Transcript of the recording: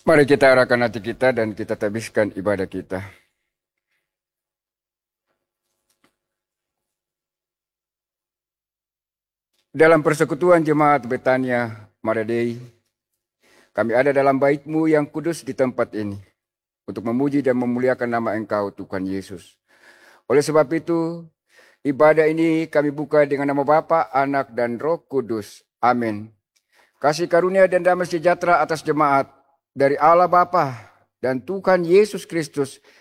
Mari kita arahkan hati kita dan kita tabiskan ibadah kita. Dalam persekutuan jemaat Betania Maradei, kami ada dalam bait-Mu yang kudus di tempat ini untuk memuji dan memuliakan nama Engkau Tuhan Yesus. Oleh sebab itu, ibadah ini kami buka dengan nama Bapa, Anak, dan Roh Kudus. Amin. Kasih karunia dan damai sejahtera atas jemaat dari Allah Bapa dan Tuhan Yesus Kristus